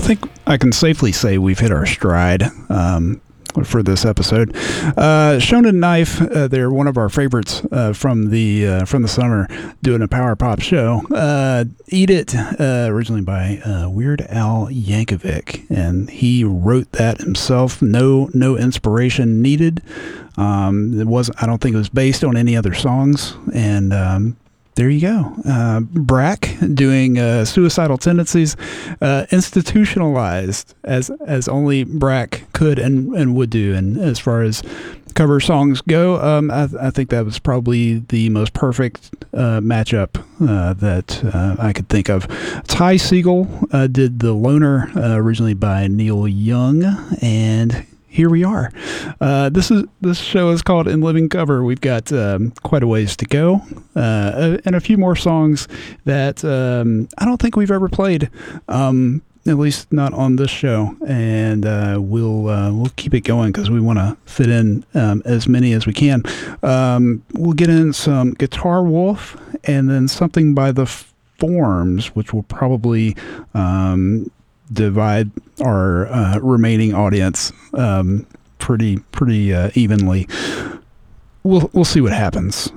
think I can safely say we've hit our stride for this episode. Shonen Knife, they're one of our favorites from the summer, doing a power pop show. Eat It, originally by Weird Al Yankovic, and he wrote that himself. No inspiration needed. I don't think it was based on any other songs, and there you go. Brack doing Suicidal Tendencies, institutionalized as only Brack could and would do. And as far as cover songs go, I think that was probably the most perfect matchup that I could think of. Ty Siegel did The Loner, originally by Neil Young, and here we are. This show is called In Living Cover. We've got quite a ways to go, and a few more songs that I don't think we've ever played, at least not on this show. And we'll keep it going because we want to fit in as many as we can. We'll get in some Guitar Wolf and then something by The Forms, which will probably divide our remaining audience pretty evenly. We'll see what happens.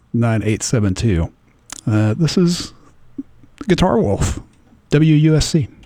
803-576-9872. This is Guitar Wolf, WUSC.